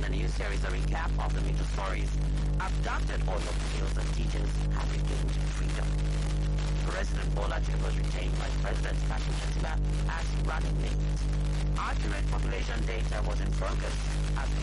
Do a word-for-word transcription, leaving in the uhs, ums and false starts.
a new series, a recap of the major stories. Abducted oil fields and teachers have regained freedom. President Bola Tinubu was retained by President Kashim Shettima as running mate. Accurate population data was in focus as